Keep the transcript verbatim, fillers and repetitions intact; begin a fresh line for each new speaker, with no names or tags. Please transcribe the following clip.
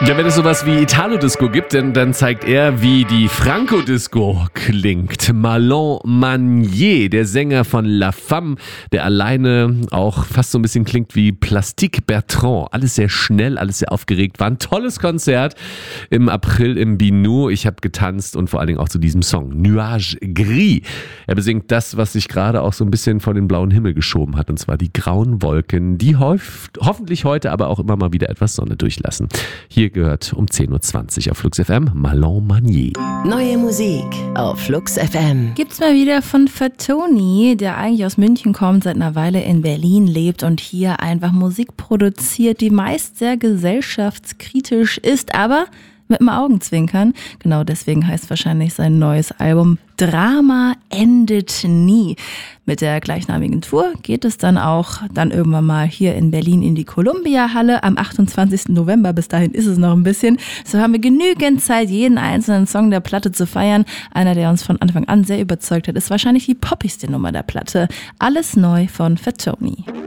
Ja, wenn es sowas wie Italo-Disco gibt, dann, dann zeigt er, wie die Franco-Disco klingt. Marlon Manier, der Sänger von La Femme, der alleine auch fast so ein bisschen klingt wie Plastique Bertrand. Alles sehr schnell, alles sehr aufgeregt. War ein tolles Konzert im April im Binu. Ich habe getanzt und vor allen Dingen auch zu diesem Song, Nuage Gris. Er besingt das, was sich gerade auch so ein bisschen vor den blauen Himmel geschoben hat, und zwar die grauen Wolken, die hof- hoffentlich heute aber auch immer mal wieder etwas Sonne durchlassen. Hier gehört um zehn Uhr zwanzig auf Flux F M Marlon Manier.
Neue Musik auf Flux F M.
Gibt's mal wieder von Fatoni, der eigentlich aus München kommt, seit einer Weile in Berlin lebt und hier einfach Musik produziert, die meist sehr gesellschaftskritisch ist, aber mit einem Augenzwinkern. Genau deswegen heißt wahrscheinlich sein neues Album Drama endet nie. Mit der gleichnamigen Tour geht es dann auch dann irgendwann mal hier in Berlin in die Columbia-Halle am achtundzwanzigsten November. Bis dahin ist es noch ein bisschen. So haben wir genügend Zeit, jeden einzelnen Song der Platte zu feiern. Einer, der uns von Anfang an sehr überzeugt hat, ist wahrscheinlich die poppigste Nummer der Platte. Alles neu von Fatoni.